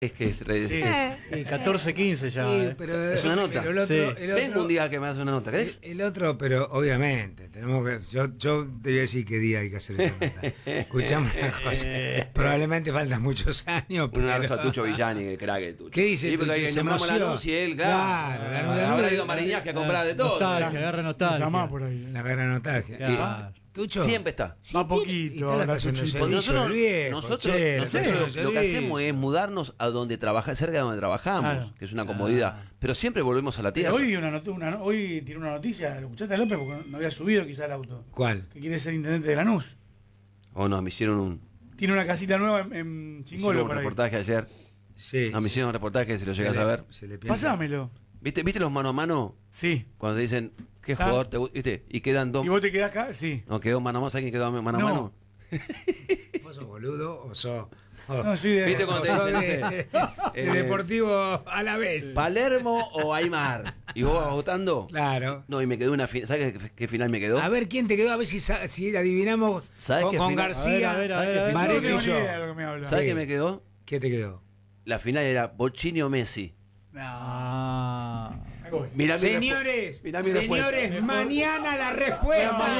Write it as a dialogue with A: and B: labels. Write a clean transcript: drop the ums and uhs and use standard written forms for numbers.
A: Es que es re...
B: Sí, 14-15 ya.
C: Sí, pero
A: Es una nota.
C: pero el otro,
B: Sí.
C: el otro-
A: Vengo un día que me hace una nota, ¿querés?
C: el otro, pero obviamente, tenemos que. Yo te voy a decir qué día hay que hacer esa nota. Escuchamos una cosa. Probablemente faltan muchos años.
A: Un abrazo
C: pero-
A: a Tucho Villani, que crack el Tucho.
C: ¿Qué dice
A: Sí, porque
C: Tucho?
A: ahí
C: ¿Se
A: nombramos la
C: emocionó?
A: luz y él, claro.
C: Claro, la
A: Habrá
C: luz-
A: ido a Mariñas que a comprar de todo.
B: Nostalgia, agarra nostalgia.
D: Jamás por ahí.
C: La gran nostalgia.
B: Claro.
C: Tucho.
A: Siempre está.
C: Sí,
D: Va
C: tiene-
D: poquito,
C: y está la
D: ahora,
C: estación de
D: Tuchito.
A: Porque
C: servicio
A: nosotros,
C: del viejo,
A: nosotros
C: che, la estación de
A: lo que
C: servicio.
A: hacemos es mudarnos a donde trabaja, cerca de donde trabajamos,
D: Claro.
A: que es una comodidad. Pero siempre volvemos a la tierra.
D: Hoy hoy tiró una noticia, ¿lo escuchaste a López? Porque no había subido quizá el auto.
C: ¿Cuál?
D: Que quiere ser intendente de Lanús.
A: O no, me hicieron un,
D: Tiene una casita nueva en
A: hicieron
D: Chingolo
A: un
D: por ahí.
A: reportaje ayer.
C: Sí.
A: No, me hicieron un reportaje, si lo llegas a ver.
C: Se le piensa.
D: Pasámelo.
A: ¿Viste los mano a mano?
D: Sí.
A: Cuando te dicen, ¿qué
D: Ah.
A: jugador te gusta? ¿Viste? Y quedan dos.
D: ¿Y vos te quedás acá? Sí.
A: No, quedó mano a mano. ¿Alguien quedó mano a
D: No.
A: mano?
C: ¿Vos sos boludo o sos.?
D: No, soy de.
A: ¿Viste cuando te
C: sos
A: dicen,
C: de,
A: no sé,
C: de Deportivo a la vez?
A: ¿Palermo o Aymar? ¿Y vos vas votando?
C: Claro.
A: No, y me quedó una final. ¿Sabes qué final me quedó?
C: A ver quién te quedó, a ver si adivinamos
A: ¿Sabes
C: con,
A: qué
C: con
A: final?
C: García,
B: A ver, a ver, a ver.
D: No
C: Mareto
D: tengo
C: y
D: ni
C: yo.
D: idea de lo que me habla.
A: ¿Sabes
C: Sí.
A: qué me quedó?
C: ¿Qué te quedó?
A: La final era Bochini o Messi.
D: No.
B: Ah.
D: Acá voy.
A: Mirá mi
C: Señores,
A: mirá mi respuesta.
C: señores, mañana la respuesta.